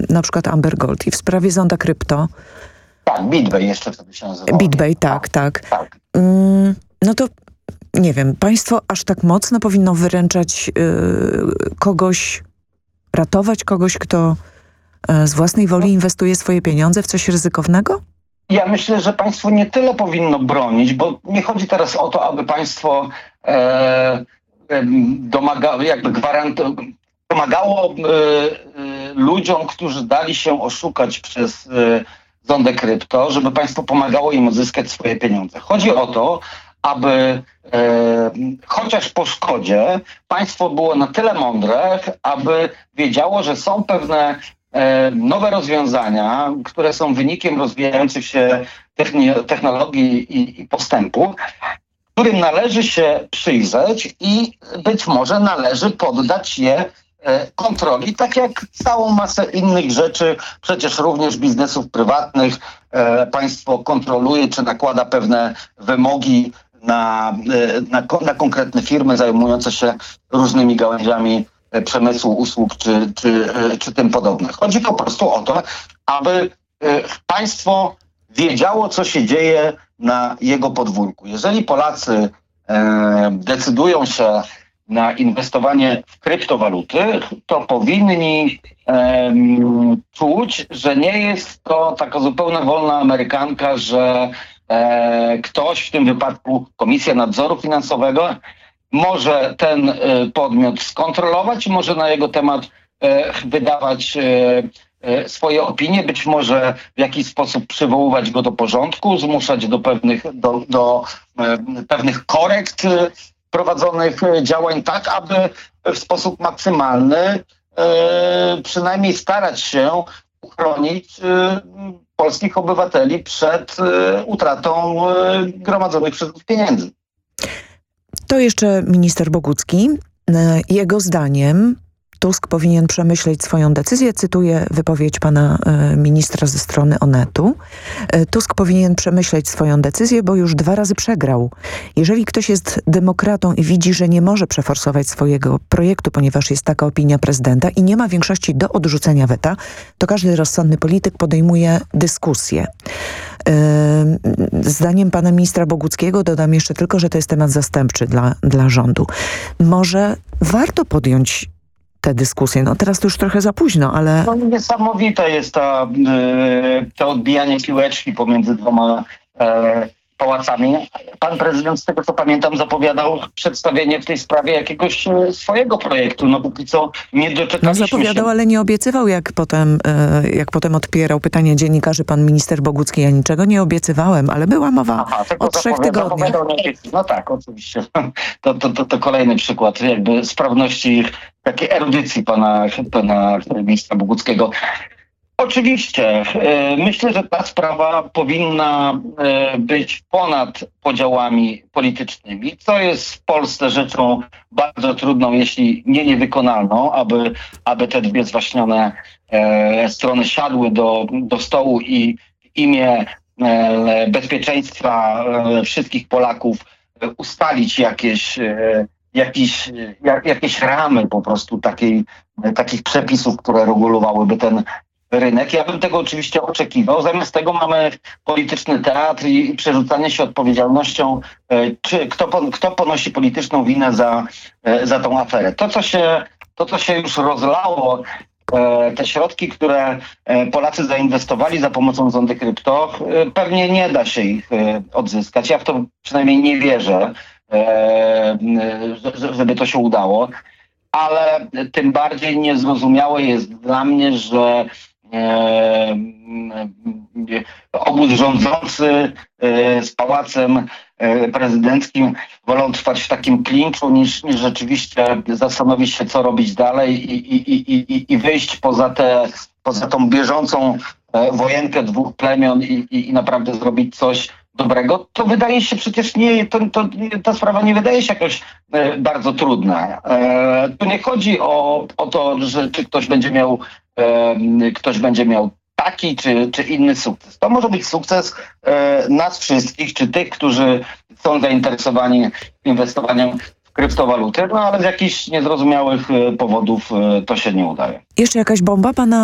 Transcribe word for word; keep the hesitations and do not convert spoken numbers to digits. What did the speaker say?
na przykład Amber Gold i w sprawie zonda krypto. Tak, BitBay jeszcze wtedy się nazywało. BitBay, tak, tak. tak. Mm, no to nie wiem, państwo aż tak mocno powinno wyręczać yy, kogoś, ratować kogoś, kto yy, z własnej woli inwestuje swoje pieniądze w coś ryzykownego? Ja myślę, że państwo nie tyle powinno bronić, bo nie chodzi teraz o to, aby państwo e, domagało, jakby gwarant, pomagało e, e, ludziom, którzy dali się oszukać przez e, zondę krypto, żeby państwo pomagało im odzyskać swoje pieniądze. Chodzi o to, aby e, chociaż po szkodzie państwo było na tyle mądre, aby wiedziało, że są pewne e, nowe rozwiązania, które są wynikiem rozwijających się techni- technologii i, i postępu, którym należy się przyjrzeć i być może należy poddać je e, kontroli, tak jak całą masę innych rzeczy, przecież również biznesów prywatnych e, państwo kontroluje czy nakłada pewne wymogi na, na, na konkretne firmy zajmujące się różnymi gałęziami przemysłu, usług czy, czy, czy tym podobne. Chodzi po prostu o to, aby państwo wiedziało, co się dzieje na jego podwórku. Jeżeli Polacy e, decydują się na inwestowanie w kryptowaluty, to powinni e, czuć, że nie jest to taka zupełna wolna amerykanka, że e, ktoś, w tym wypadku Komisja Nadzoru Finansowego, może ten e, podmiot skontrolować, może na jego temat e, wydawać e, swoje opinie, być może w jakiś sposób przywoływać go do porządku, zmuszać do pewnych, do, do e, pewnych korekt e, prowadzonych działań, tak aby w sposób maksymalny e, przynajmniej starać się uchronić e, polskich obywateli przed e, utratą e, gromadzonych przez nich pieniędzy. To jeszcze minister Bogucki. E, jego zdaniem Tusk powinien przemyśleć swoją decyzję. Cytuję wypowiedź pana e, ministra ze strony Onetu. E, Tusk powinien przemyśleć swoją decyzję, bo już dwa razy przegrał. Jeżeli ktoś jest demokratą i widzi, że nie może przeforsować swojego projektu, ponieważ jest taka opinia prezydenta i nie ma większości do odrzucenia weta, to każdy rozsądny polityk podejmuje dyskusję. E, zdaniem pana ministra Boguckiego, dodam jeszcze tylko, że to jest temat zastępczy dla, dla rządu. Może warto podjąć te dyskusje. No teraz to już trochę za późno, ale... No, niesamowite jest ta, yy, to odbijanie piłeczki pomiędzy dwoma yy, pałacami. Pan prezydent, z tego co pamiętam, zapowiadał przedstawienie w tej sprawie jakiegoś yy, swojego projektu. No póki co nie doczekaliśmy No zapowiadał, się... ale nie obiecywał, jak potem, yy, jak potem odpierał pytanie dziennikarzy pan minister Bogucki. Ja niczego nie obiecywałem, ale była mowa Aha, o trzech tygodniach. No tak, oczywiście. To, to, to, to kolejny przykład jakby sprawności takiej erudycji pana, pana ministra Boguckiego. Oczywiście. Yy, myślę, że ta sprawa powinna yy, być ponad podziałami politycznymi, co jest w Polsce rzeczą bardzo trudną, jeśli nie niewykonalną, aby, aby te dwie zwaśnione yy, strony siadły do, do stołu i w imię yy, bezpieczeństwa yy, wszystkich Polaków yy, ustalić jakieś yy, Jakieś, jak, jakieś ramy po prostu takiej, takich przepisów, które regulowałyby ten rynek. Ja bym tego oczywiście oczekiwał. Zamiast tego mamy polityczny teatr i, i przerzucanie się odpowiedzialnością, czy kto, kto ponosi polityczną winę za, za tą aferę. To, co się, to, co się już rozlało, te środki, które Polacy zainwestowali za pomocą zondy krypto, pewnie nie da się ich odzyskać. Ja w to przynajmniej nie wierzę, żeby to się udało, ale tym bardziej niezrozumiałe jest dla mnie, że obóz rządzący z Pałacem Prezydenckim wolą trwać w takim klinczu, niż, niż rzeczywiście zastanowić się, co robić dalej i, i, i, i, i wyjść poza, te, poza tą bieżącą wojenkę dwóch plemion i, i, i naprawdę zrobić coś dobrego. To wydaje się przecież nie, to, to, ta sprawa nie wydaje się jakoś e, bardzo trudna. E, tu nie chodzi o, o to, że czy ktoś będzie miał e, ktoś będzie miał taki czy, czy inny sukces. To może być sukces e, nas wszystkich, czy tych, którzy są zainteresowani inwestowaniem w kryptowaluty, no ale z jakichś niezrozumiałych powodów e, to się nie udaje. Jeszcze jakaś bomba pana